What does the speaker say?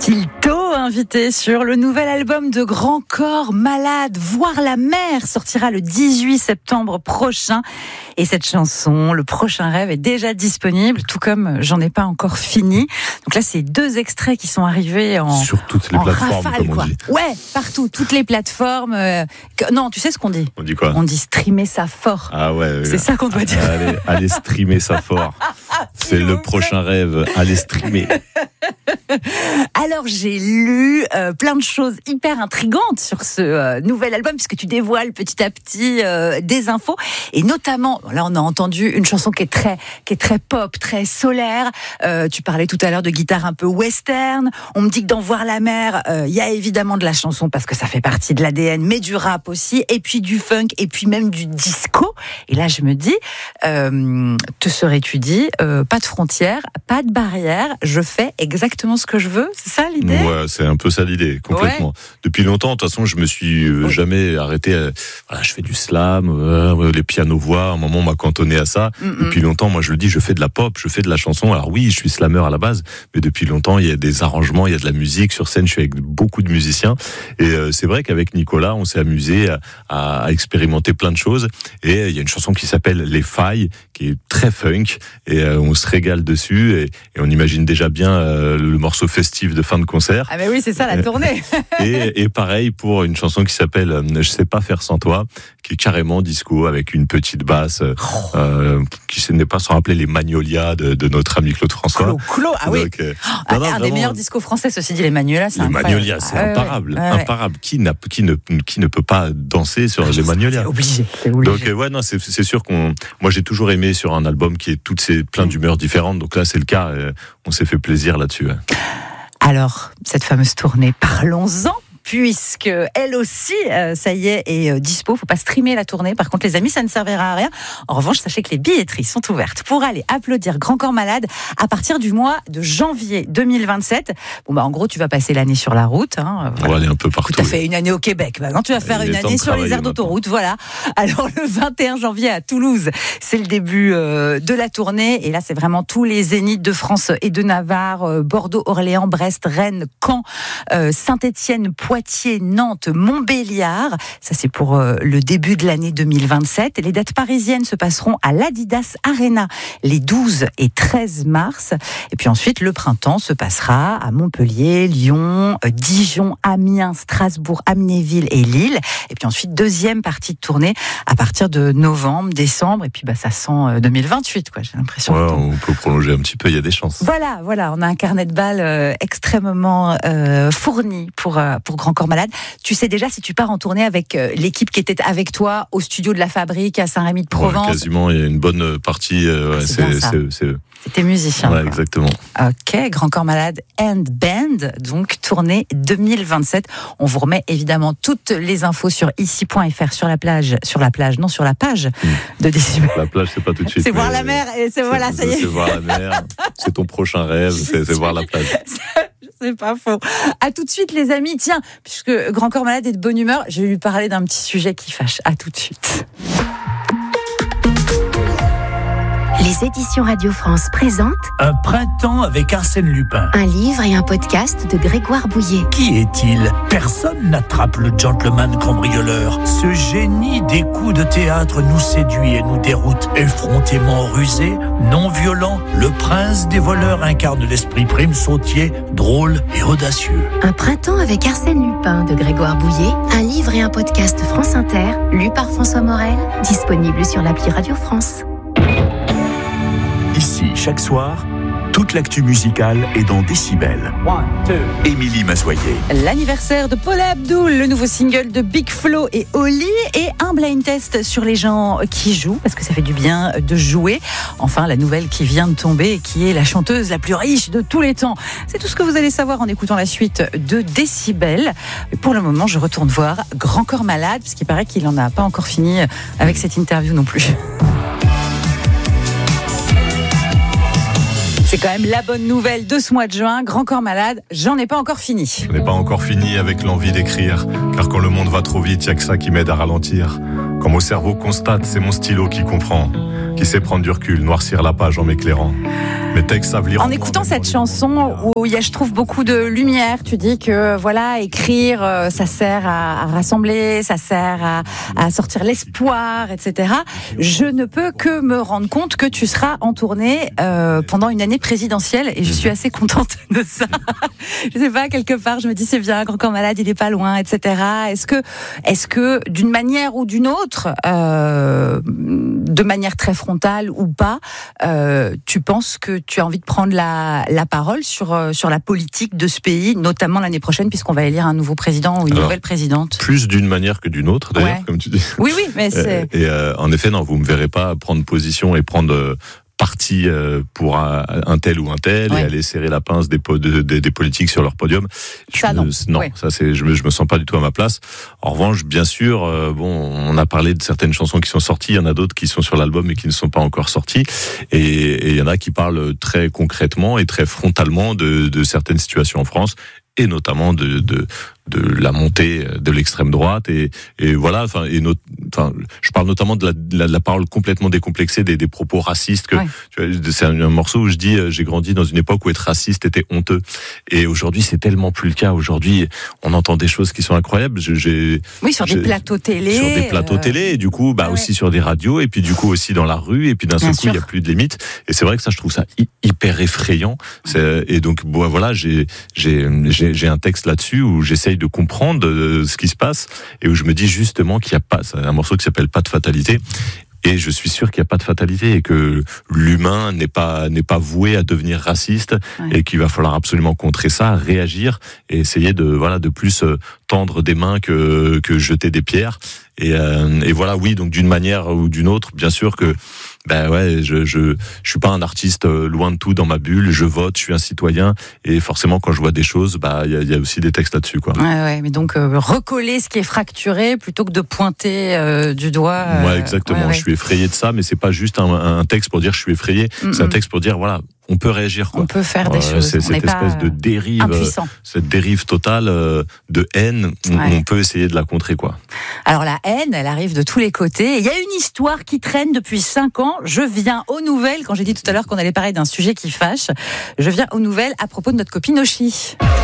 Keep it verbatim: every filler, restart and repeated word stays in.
Stilto, invité sur le nouvel album de Grand Corps Malade, Voir la mer, sortira le dix-huit septembre prochain. Et cette chanson, Le prochain rêve, est déjà disponible, tout comme J'en ai pas encore fini. Donc là, c'est deux extraits qui sont arrivés en sur toutes les plateformes, rafale, comme on quoi. dit. Ouais, partout, toutes les plateformes. Euh, que, non, tu sais ce qu'on dit ? On dit quoi ? On dit streamer ça fort. Ah ouais. C'est ça qu'on doit dire. Allez, allez streamer ça fort. C'est le prochain rêve. Allez streamer. Alors j'ai lu euh, plein de choses hyper intrigantes sur ce euh, nouvel album, puisque tu dévoiles petit à petit euh, des infos, et notamment là on a entendu une chanson qui est très qui est très pop, très solaire. Euh, tu parlais tout à l'heure de guitare un peu western. On me dit que dans Voir la mer, il euh, y a évidemment de la chanson parce que ça fait partie de l'A D N, mais du rap aussi, et puis du funk, et puis même du disco. Et là je me dis, euh, te serais-tu dit, euh, pas de frontières, pas de barrières, je fais exactement ce que je veux, c'est ça l'idée ? Ouais, c'est un peu ça l'idée, complètement. Ouais. Depuis longtemps, de toute façon, je me suis euh, oui. jamais arrêté. À, voilà, je fais du slam, euh, les pianos-voix. À un moment, on m'a cantonné à ça. Mm-mm. Depuis longtemps, moi, je le dis, je fais de la pop, je fais de la chanson. Alors oui, je suis slameur à la base, mais depuis longtemps, il y a des arrangements, il y a de la musique sur scène. Je suis avec beaucoup de musiciens, et euh, c'est vrai qu'avec Nicolas, on s'est amusé à, à, à expérimenter plein de choses. Et il y a une chanson qui s'appelle Les Failles, qui est très funk, et euh, on se régale dessus, et, et on imagine déjà bien euh, le morceau festif de fin de concert. Ah mais oui, c'est ça la tournée. et, et pareil pour une chanson qui s'appelle Je sais pas faire sans toi, qui est carrément disco avec une petite basse, oh. euh, qui n'est pas sans rappeler les Magnolias de, de notre ami Claude François. Claude, Claude ah oui. Donc, euh, oh, non, non, un vraiment, des meilleurs discos français, ceci dit, les Magnolias, c'est les incroyable. Magnolias, c'est ah, imparable, ouais, ouais. imparable. Qui, n'a, qui, ne, qui ne peut pas danser sur ah, les Magnolias ? C'est obligé, c'est obligé. Donc euh, ouais, non, c'est, c'est sûr qu'on, moi j'ai toujours aimé sur un album qui est toutes ces plein d'humeurs différentes. Donc là, c'est le cas. Euh, on s'est fait plaisir là-dessus. Ouais. Alors, cette fameuse tournée, parlons-en, puisque elle aussi, euh, ça y est, est euh, dispo. Faut pas streamer la tournée. Par contre, les amis, ça ne servira à rien. En revanche, sachez que les billetteries sont ouvertes pour aller applaudir Grand Corps Malade à partir du mois de janvier deux mille vingt-sept. Bon, bah, en gros, tu vas passer l'année sur la route. Hein, voilà. On va aller un peu partout. Tu as fait une année au Québec. Maintenant, tu vas faire une année sur les aires d'autoroute. Voilà. Alors, le vingt et un janvier à Toulouse, c'est le début euh, de la tournée. Et là, c'est vraiment tous les zéniths de France et de Navarre, euh, Bordeaux, Orléans, Brest, Rennes, Caen, euh, Saint-Étienne, Poitiers, Poitiers, Nantes, Montbéliard. Ça, c'est pour euh, le début de l'année deux mille vingt-sept. Et les dates parisiennes se passeront à l'Adidas Arena les douze et treize mars. Et puis ensuite, le printemps se passera à Montpellier, Lyon, euh, Dijon, Amiens, Strasbourg, Amnéville et Lille. Et puis ensuite, deuxième partie de tournée à partir de novembre, décembre. Et puis, bah, ça sent euh, deux mille vingt-huit, quoi. J'ai l'impression. Ouais, que on peut prolonger un petit peu. Il y a des chances. Voilà, voilà. On a un carnet de balles euh, extrêmement euh, fourni pour, euh, pour Grand Corps Malade. Tu sais déjà si tu pars en tournée avec euh, l'équipe qui était avec toi au studio de la Fabrique à Saint-Rémy-de-Provence. Ouais, quasiment, il y a une bonne partie. Euh, ouais, c'est, c'est, c'est, c'est... C'était musicien. Ouais, exactement. Ok, Grand Corps Malade and Band, donc tournée deux mille vingt-sept. On vous remet évidemment toutes les infos sur ici point f r sur la plage, sur la plage, non sur la page mmh. de Décibel. La plage, c'est pas tout de suite. C'est voir la mer et c'est, c'est voilà, ça y est. C'est voir la mer. C'est ton prochain rêve, c'est, c'est voir la plage. C'est pas faux. À tout de suite, les amis. Tiens, puisque Grand Corps Malade est de bonne humeur, je vais lui parler d'un petit sujet qui fâche. À tout de suite. Les éditions Radio France présentent Un printemps avec Arsène Lupin. Un livre et un podcast de Grégoire Bouillet. Qui est-il ? Personne n'attrape le gentleman cambrioleur. Ce génie des coups de théâtre nous séduit et nous déroute. Effrontément rusé, non violent, le prince des voleurs incarne l'esprit prime sautier, drôle et audacieux. Un printemps avec Arsène Lupin de Grégoire Bouillet. Un livre et un podcast France Inter, lu par François Morel, disponible sur l'appli Radio France. Ici, chaque soir, toute l'actu musicale est dans Décibel. One, two. Émilie Mazoyer. L'anniversaire de Paula Abdul, le nouveau single de Big Flo et Oli, et un blind test sur les gens qui jouent, parce que ça fait du bien de jouer. Enfin, la nouvelle qui vient de tomber, qui est la chanteuse la plus riche de tous les temps. C'est tout ce que vous allez savoir en écoutant la suite de Décibel. Et pour le moment, je retourne voir Grand Corps Malade, parce qu'il paraît qu'il n'en a pas encore fini avec cette interview non plus. C'est quand même la bonne nouvelle de ce mois de juin. Grand Corps Malade, j'en ai pas encore fini. Je n'ai pas encore fini avec l'envie d'écrire, car quand le monde va trop vite, il n'y a que ça qui m'aide à ralentir. Quand mon cerveau constate, c'est mon stylo qui comprend, qui sait prendre du recul, noircir la page en m'éclairant. Mes textes savent lire. En écoutant cette chanson où il y a, je trouve, beaucoup de lumière, tu dis que voilà, écrire, euh, ça sert à, à rassembler, ça sert à, à sortir l'espoir, et cetera. Je ne peux que me rendre compte que tu seras en tournée euh, pendant une année présidentielle et je suis assez contente de ça. Je sais pas, quelque part, je me dis c'est bien, Grand Corps Malade, il est pas loin, et cetera. Est-ce que, est-ce que d'une manière ou d'une autre, euh, de manière très frontale ou pas, euh, tu penses que tu as envie de prendre la, la parole sur, euh, sur la politique de ce pays, notamment l'année prochaine, puisqu'on va élire un nouveau président ou une Alors, nouvelle présidente? Plus d'une manière que d'une autre, d'ailleurs, ouais. comme tu dis. Oui, oui, mais c'est... Et, et euh, en effet, non, vous me verrez pas prendre position et prendre... Euh, parti pour un, un tel ou un tel ouais. et aller serrer la pince des, po- de, de, des politiques sur leur podium. Ça, je, non. Non, ouais. ça c'est, je me, je me sens pas du tout à ma place. En revanche, bien sûr, euh, bon, on a parlé de certaines chansons qui sont sorties, il y en a d'autres qui sont sur l'album et qui ne sont pas encore sorties, et, et il y en a qui parlent très concrètement et très frontalement de, de certaines situations en France, et notamment de, de, de la montée de l'extrême droite et, et voilà, enfin, et not, enfin, je parle notamment de la, de la, de la parole complètement décomplexée des, des propos racistes. Que, ouais. tu vois, c'est un, un morceau où je dis, j'ai grandi dans une époque où être raciste était honteux, et aujourd'hui c'est tellement plus le cas. Aujourd'hui, on entend des choses qui sont incroyables. J'ai, oui, sur j'ai, des plateaux télé, sur des plateaux euh... télé, et du coup, bah ouais. aussi sur des radios, et puis du coup aussi dans la rue, et puis d'un seul coup, il y a plus de limite. Et c'est vrai que ça, je trouve ça hyper effrayant. C'est, et donc, bon, voilà, j'ai, j'ai, j'ai J'ai un texte là-dessus où j'essaye de comprendre ce qui se passe et où je me dis justement qu'il n'y a pas, c'est un morceau qui s'appelle Pas de fatalité. Et je suis sûr qu'il n'y a pas de fatalité et que l'humain n'est pas, n'est pas voué à devenir raciste, ouais. et qu'il va falloir absolument contrer ça, réagir et essayer de, voilà, de plus tendre des mains que, que jeter des pierres. Et, euh, et voilà, oui, donc d'une manière ou d'une autre, bien sûr que, ben ouais, je, je, je suis pas un artiste loin de tout dans ma bulle, je vote, je suis un citoyen, et forcément quand je vois des choses, bah il y a, y a aussi des textes là-dessus, quoi. Ouais, ouais, mais donc euh, recoller ce qui est fracturé plutôt que de pointer euh, du doigt. Euh, ouais, exactement. Ouais, ouais. Je suis effrayé de ça, mais c'est pas juste un, un texte pour dire je suis effrayé. Mm-hmm. C'est un texte pour dire voilà, on peut réagir, quoi. On peut faire des euh, choses. C'est cette espèce de dérive, impuissant. cette dérive totale euh, de haine. Ouais. On peut essayer de la contrer, quoi. Alors la haine, elle arrive de tous les côtés. Il y a une histoire qui traîne depuis cinq ans. Je viens aux nouvelles. Quand j'ai dit tout à l'heure qu'on allait parler d'un sujet qui fâche, je viens aux nouvelles à propos de notre copine Oshi.